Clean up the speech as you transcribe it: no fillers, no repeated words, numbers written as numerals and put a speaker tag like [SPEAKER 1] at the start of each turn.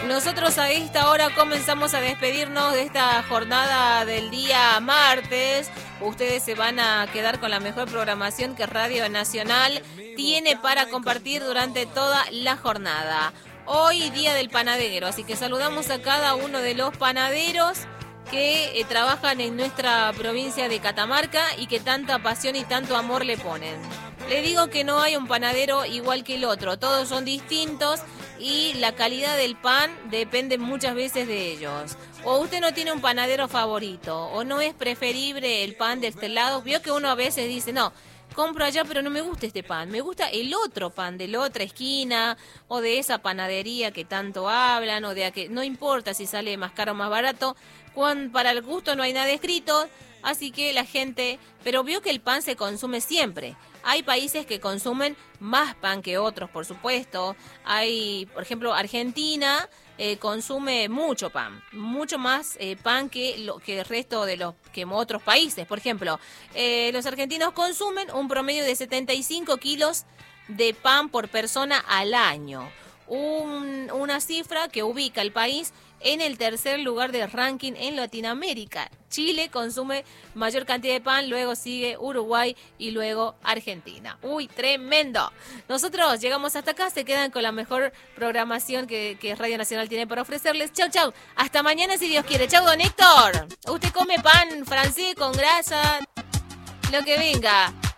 [SPEAKER 1] Nosotros a esta hora comenzamos a despedirnos de esta jornada del día martes. Ustedes se van a quedar con la mejor programación que Radio Nacional tiene para compartir durante toda la jornada. Hoy día del panadero, así que saludamos a cada uno de los panaderos que trabajan en nuestra provincia de Catamarca y que tanta pasión y tanto amor le ponen. Le digo que no hay un panadero igual que el otro, todos son distintos y la calidad del pan depende muchas veces de ellos. O usted no tiene un panadero favorito, o no es preferible el pan de este lado. Vio que uno a veces dice, no, compro allá pero no me gusta este pan, me gusta el otro pan de la otra esquina, o de esa panadería que tanto hablan, o de que no importa si sale más caro o más barato, para el gusto no hay nada escrito, así que la gente, pero vio que el pan se consume siempre. Hay países que consumen más pan que otros, por supuesto. Hay, por ejemplo, Argentina consume mucho pan, mucho más pan que el resto de que otros países. Por ejemplo, los argentinos consumen un promedio de 75 kilos de pan por persona al año. Una cifra que ubica al país en el tercer lugar del ranking en Latinoamérica. Chile consume mayor cantidad de pan, luego sigue Uruguay y luego Argentina. ¡Uy, tremendo! Nosotros llegamos hasta acá, se quedan con la mejor programación que Radio Nacional tiene para ofrecerles. Chau, chau. Hasta mañana si Dios quiere. Chau, don Héctor. Usted come pan francés con grasa, lo que venga.